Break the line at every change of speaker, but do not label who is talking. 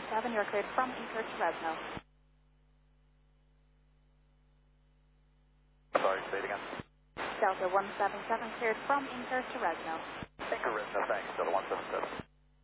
177, you're cleared from Inker to Resno.
Sorry, say it again.
Delta 177, cleared from Inker to Resno.
Inker, Resno, thanks. Delta 177.